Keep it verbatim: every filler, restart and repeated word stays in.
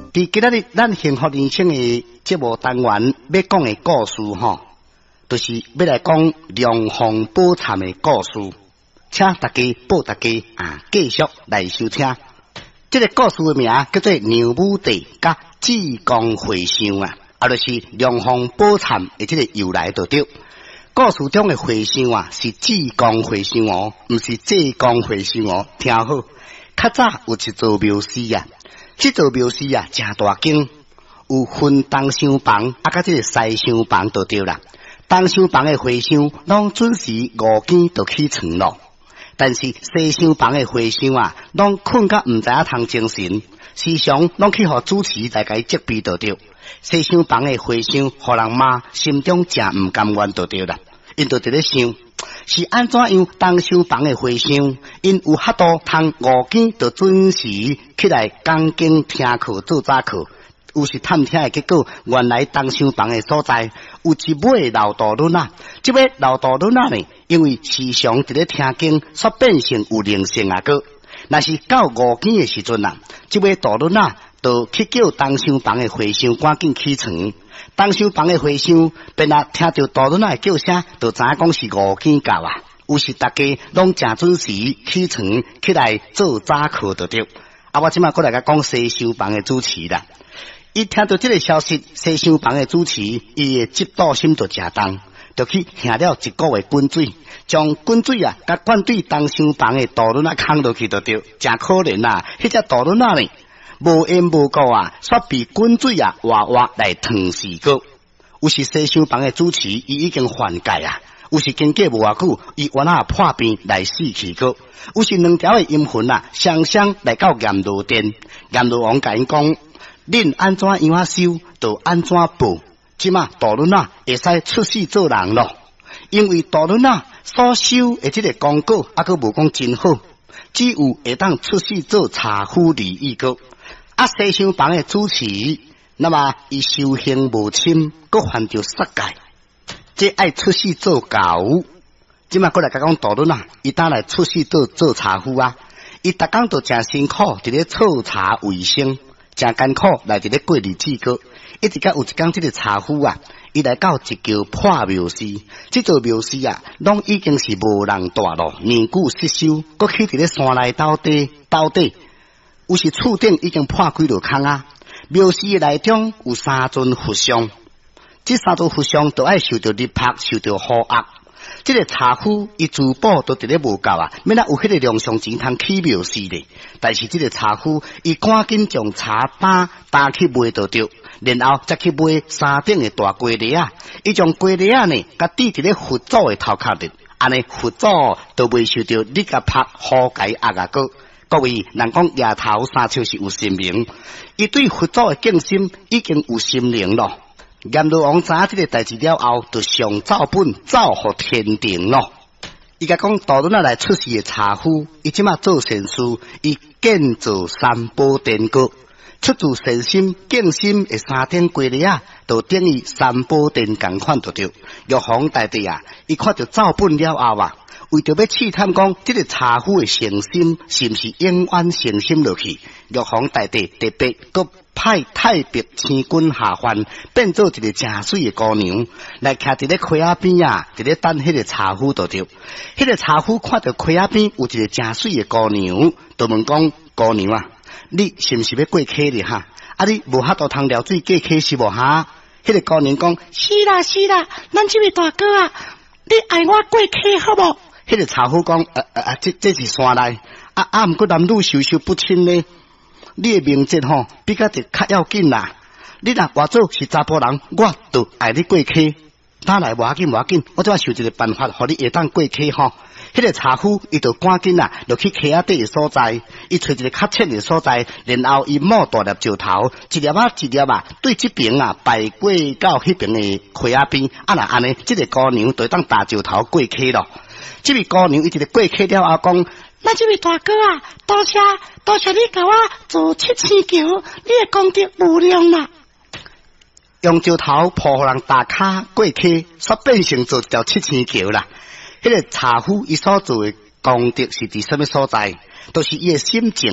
伫今仔日咱幸福人生的节目单元要讲的故事吼，就是要来讲梁皇宝忏的故事，请大家报大家啊，继续来收听。这个故事的名叫做《牛武帝甲济公会相》啊，啊，就是梁皇宝忏的这个由来就对。故事中的会相啊，是济公会相哦，唔是济公会相哦，听好。较早有一座庙寺啊。这座庙寺啊，真大间，有分东厢房，啊，甲这个西厢房就对啦。东厢房的和尚拢准时五更就起床咯，但是西厢房的和尚啊，拢困甲唔知影通精神，时常拢去互主持来甲伊责备就对。西厢房的和尚互人骂，心中真唔甘愿就对啦，因就伫咧想。是安怎样？东厢房的和尚，因有法度通五更就准时起来讲经听课做早课。有时探听的结果，原来东厢房的所在有一尾老大囡仔。这尾老大囡仔呢，因为时常伫咧听经，煞变成有灵性啊个。若是到五更的时阵啊，这尾大囡仔就去叫东厢房的和尚赶紧起床。东厢房的和尚便啊听到大囡仔的叫声，就知影讲是五更到啊。有时大家拢正准时起床起来做早课就对。啊，我即马过来甲讲西厢房的主持啦。伊听到这个消息，西厢房的主持伊的嫉妒心就真重，就去下了一个月滚水，将滚水啊甲灌对东厢房的大囡仔扛落去就对，真可怜啊！迄只大囡仔呢？无缘无故啊，煞被滚水啊活活来烫死个。有时西厢房的主持，伊已经犯戒啊；有时经过无偌久，伊原来破病来死去个。有时两条的阴魂啊，双双来到阎罗殿，阎罗王甲因讲：恁安怎样啊修，就安怎报。即马大囡仔会使出世做人咯，因为大囡仔所修的这个功果，啊，佫无讲真好，只有会当出世做茶夫而已个。啊，西厢房的主持，那么伊修行无深，阁犯着杀戒，即爱出世做狗。即马过来甲讲大囡仔，伊当来出世做做茶夫啊！伊逐工都真辛苦，伫咧炒茶为生，真艰苦来伫咧过日子个。一直甲有一天，即个茶夫啊，伊来到一间破庙寺，即座庙寺啊，拢已经是无人住咯，年久失修，阁去伫咧山内斗底斗底。有时厝顶已经破几落空啊！庙寺内中有三尊佛像，这三尊佛像都爱受到日拍，受到雨压。这个茶夫伊珠宝都伫咧无够啊，免啊有迄个量上钱通起庙寺咧。但是这个茶夫伊赶紧将茶担担去卖就对，然后再去买山顶的大龟梨啊。伊将龟梨啊呢，甲滴伫咧佛祖的头壳顶，安尼佛祖都未受到日甲拍雨解压啊个。各位，人讲夜头三笑是有神明，伊对佛祖的敬心已经有心灵咯。阎罗王知影这个代志了后，就上照本照互天庭咯。伊甲讲大囡仔来出世的茶夫，伊即马做善事，伊建造三宝殿阁，出自善心敬心的三顶龟梨啊，就等于三宝殿共款就对。玉皇大帝啊，伊看到照本了后啊，为着要试探讲这个茶夫的诚心是毋是永远诚心落去，玉皇大帝特别搁派太白星君下凡，变做一个正水的姑娘，来徛伫咧溪仔边啊，伫咧等迄个茶夫就对。迄个茶夫看到溪仔边有一个正水的姑娘，就问讲：姑娘啊，你是毋是要过溪哩哈？啊，你无法度通撩水过溪是无哈？迄个姑娘讲：是啦是啦，咱这位大哥啊，你爱我过溪好无？迄个茶夫讲：呃呃，这这是山内，啊啊，毋过男女授受不亲呢。你的名节吼比较就较要紧啦。你若话做是查甫人，我就爱你过溪。当来无要紧无要紧，我即摆想一个办法，互你会当过溪吼。迄个茶夫伊就赶紧啊，落去溪仔底的所在，伊找一个较浅的所在，然后伊摸大粒石头，一粒啊一粒啊，对这边啊摆过到迄边的溪仔边，啊那安尼，这个姑娘就当大石头过溪咯。这位姑娘伊一个过溪了后讲。那这位大哥啊，多谢多谢你甲我做七星桥，你的功德无量啦！用石头破互人大卡过溪，煞变成做一条七星桥啦。迄、那个茶夫伊所做的功德是伫什么所在？都、就是伊的心境。